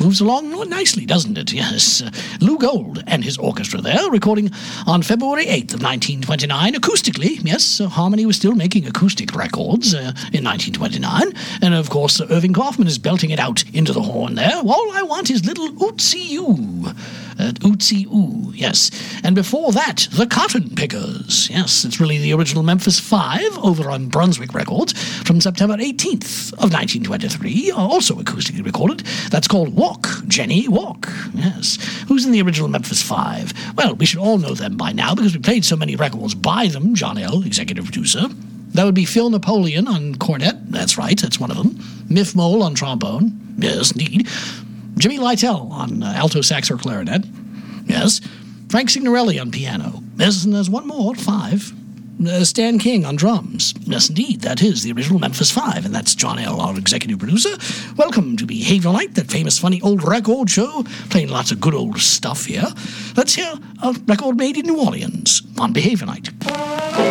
moves along nicely, doesn't it? Yes. Lou Gold and his orchestra there, recording on February 8th of 1929, acoustically. Yes, Harmony was still making acoustic records in 1929. And, of course, Irving Kaufman is belting it out into the horn there. All I want is little Ootsy-oo. Ootsy-oo, yes. And before that, the Cotton Pickers. Yes, it's really the original Memphis 5 over on Brunswick Records from September 18th of 1923, also acoustically recorded. That's called Walk, Jenny, Walk. Yes. Who's in the original Memphis 5? Well, we should all know them by now because we played so many records by them. John L., executive producer. That would be Phil Napoleon on cornet. That's right, that's one of them. Miff Mole on trombone. Yes, indeed. Jimmy Lytle on alto sax or clarinet. Yes. Frank Signorelli on piano. Yes, and there's one more, 5. Stan King on drums. Yes, indeed, that is the original Memphis 5, and that's John L., our executive producer. Welcome to Behavior Night, that famous, funny old record show, playing lots of good old stuff here. Let's hear a record made in New Orleans on Behavior Night.